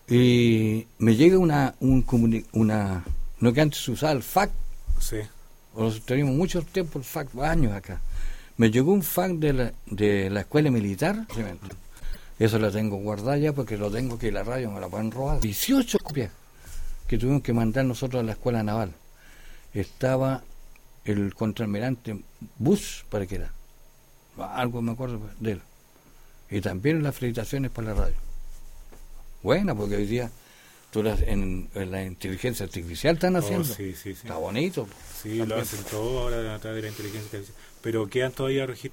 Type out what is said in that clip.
Y me llega una no, que antes se usaba el fax, Sí. tenemos mucho tiempo el fax, años acá. Me llegó un fax de la escuela militar, eso lo tengo guardado ya porque lo tengo que la radio me la pueden robar. 18 copias que tuvimos que mandar nosotros a la escuela naval. Estaba el contraalmirante Bush, para que era, algo me acuerdo de él, y también las felicitaciones para la radio. Buena, porque hoy día en la inteligencia artificial están haciendo. Sí. Está bonito. Sí, lo hacen todo ahora a través de la inteligencia artificial. Pero quedan todavía registros